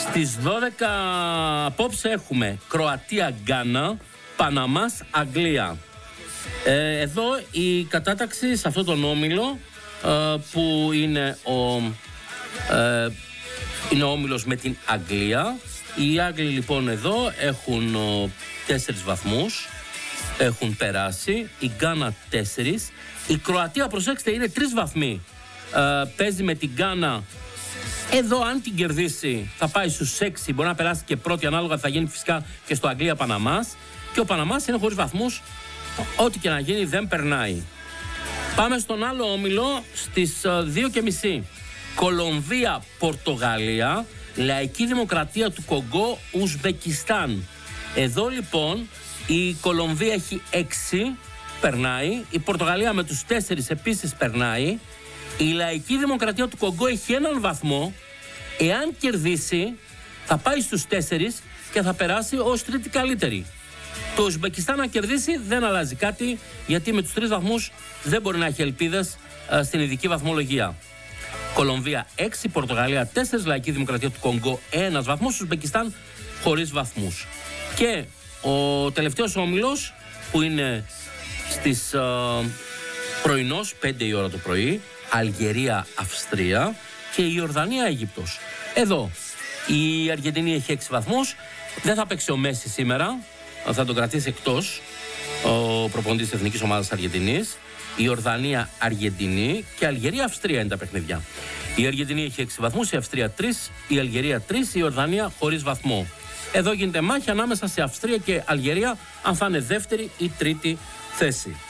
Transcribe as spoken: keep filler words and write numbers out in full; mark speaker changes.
Speaker 1: Στις δώδεκα απόψε έχουμε Κροατία-Γκάνα, Παναμάς-Αγγλία. Ε, εδώ η κατάταξη σε αυτόν τον όμιλο ε, που είναι ο, ε, είναι ο όμιλος με την Αγγλία. Οι Άγγλοι λοιπόν εδώ έχουν ο, τέσσερις βαθμούς, έχουν περάσει, η Γκάνα τέσσερις. Η Κροατία, προσέξτε, είναι τρεις βαθμοί. Ε, παίζει με την Γκάνα. Εδώ αν την κερδίσει θα πάει στους έξι, μπορεί να περάσει και πρώτη, ανάλογα θα γίνει φυσικά και στο Αγγλία-Παναμάς. Και ο Παναμάς είναι χωρίς βαθμούς, ό,τι και να γίνει δεν περνάει. Πάμε στον άλλο όμιλο στις δύο και μισή. Κολομβία-Πορτογαλία, Λαϊκή Δημοκρατία του Κονγκό, Ουσμπεκιστάν. Εδώ λοιπόν η Κολομβία έχει έξι, περνάει. Η Πορτογαλία με τους τέσσερις επίσης περνάει. Η Λαϊκή Δημοκρατία του Κονγκό έχει έναν βαθμό. Εάν κερδίσει θα πάει στους τέσσερις και θα περάσει ως τρίτη καλύτερη. Το Ουσμπεκιστάν να κερδίσει δεν αλλάζει κάτι, γιατί με τους τρεις βαθμούς δεν μπορεί να έχει ελπίδες α, στην ειδική βαθμολογία. Κολομβία έξι, Πορτογαλία τέσσερα, Λαϊκή Δημοκρατία του Κονγκό ένας βαθμός, Ουσμπεκιστάν χωρίς βαθμούς. Και ο τελευταίος όμιλος που είναι στις α, πρωινός, πέντε η ώρα το πρωί, Αλγερία-Αυστρία και η Ιορδανία-Αίγυπτος. Εδώ η Αργεντινή έχει έξι βαθμούς, δεν θα παίξει ο Μέση σήμερα, θα τον κρατήσει εκτός ο προπονητής της Εθνικής Ομάδας Αργεντινής. Η Ιορδανία, Αργεντινή και Αλγερία, Αυστρία είναι τα παιχνίδια. Η Αργεντινή έχει έξι βαθμούς, η Αυστρία τρεις, η Αλγερία τρεις, η Ιορδανία χωρίς βαθμό. Εδώ γίνεται μάχη ανάμεσα σε Αυστρία και Αλγερία, αν θα είναι δεύτερη ή τρίτη θέση.